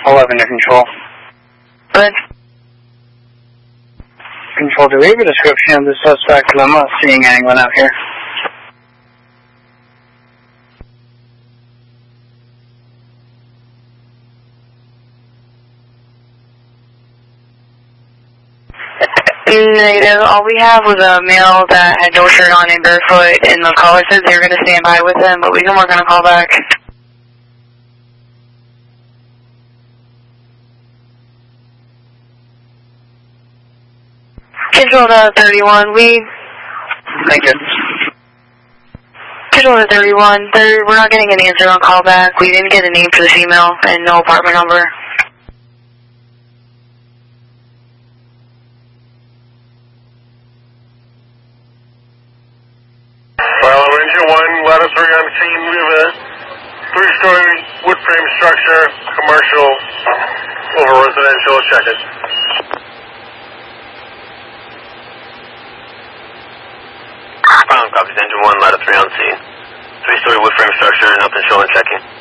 11 to control. Good. Control, do we have a description of the suspect? I'm not seeing anyone out here. Negative. All we have was a male that had no shirt on and barefoot, and the caller says they were going to stand by with him, but we can work on a call back. Control to 31, Thank you. Control to 31, we're not getting an answer on call back. We didn't get a name for the female and no apartment number. Well, Engine 1, let us bring on scene. We have a 3-story wood frame structure, commercial, over residential. Check it. Copy, Engine 1, ladder 3 on scene. 3-story wood frame structure, nothing showing, checking.